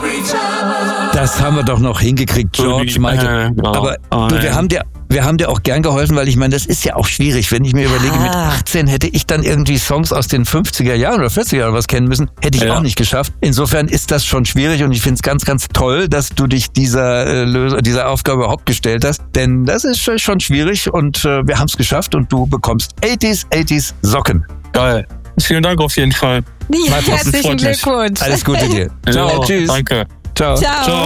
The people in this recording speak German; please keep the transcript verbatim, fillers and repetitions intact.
Das haben wir doch noch hingekriegt, George Michael. Aber du, wir haben dir Wir haben dir auch gern geholfen, weil ich meine, das ist ja auch schwierig. Wenn ich mir überlege, mit achtzehn hätte ich dann irgendwie Songs aus den fünfziger Jahren oder vierziger Jahren was kennen müssen, hätte ich ja. auch nicht geschafft. Insofern ist das schon schwierig und ich finde es ganz, ganz toll, dass du dich dieser, äh, Lös- dieser Aufgabe überhaupt gestellt hast. Denn das ist schon schwierig und äh, wir haben es geschafft und du bekommst achtziger, achtziger Socken. Geil. Vielen Dank auf jeden Fall. Ja, herzlichen Glückwunsch. Alles Gute dir. Ciao. Ja, tschüss. Danke. Ciao. Ciao. Ciao.